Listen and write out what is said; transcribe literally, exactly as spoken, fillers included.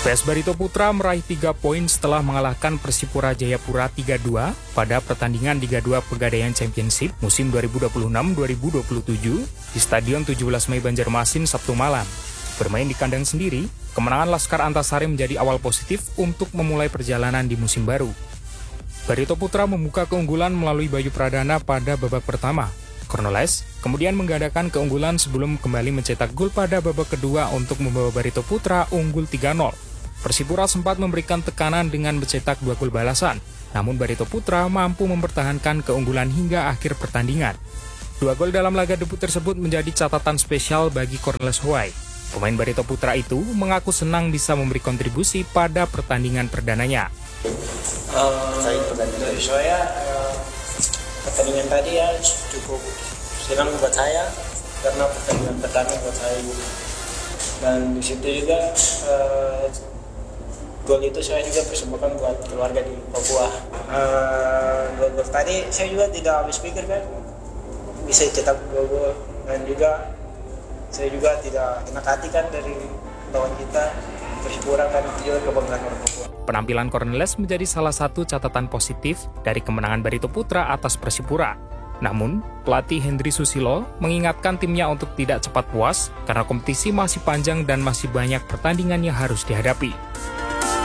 P S Barito Putra meraih tiga poin setelah mengalahkan Persipura Jayapura tiga dua pada pertandingan Liga dua Pegadaian Championship musim dua ribu dua puluh enam dua ribu dua puluh tujuh di Stadion tujuh belas Mei Banjarmasin Sabtu malam. Bermain di kandang sendiri, kemenangan Laskar Antasari menjadi awal positif untuk memulai perjalanan di musim baru. Barito Putra membuka keunggulan melalui Bayu Pradana pada babak pertama. Cornelis kemudian menggandakan keunggulan sebelum kembali mencetak gol pada babak kedua untuk membawa Barito Putra unggul tiga nol. Persipura sempat memberikan tekanan dengan mencetak dua gol balasan, namun Barito Putra mampu mempertahankan keunggulan hingga akhir pertandingan. Dua gol dalam laga debut tersebut menjadi catatan spesial bagi Cornelis Huay. Pemain Barito Putra itu mengaku senang bisa memberi kontribusi pada pertandingan perdananya. Uh, dari saya, uh, pertandingan tadi ya cukup senang buat saya karena pertandingan perdana buat saya. Dan di situ juga uh, gol itu saya juga persembahkan buat keluarga di Papua. Uh, gol-gol tadi saya juga tidak habis pikir kan bisa cetak gol-gol, dan juga saya juga tidak enak hati kan dari lawan kita Persipura kan, itu juga kebanggaan orang Papua. Penampilan Cornelis menjadi salah satu catatan positif dari kemenangan Barito Putra atas Persipura. Namun, pelatih Hendry Susilo mengingatkan timnya untuk tidak cepat puas karena kompetisi masih panjang dan masih banyak pertandingan yang harus dihadapi.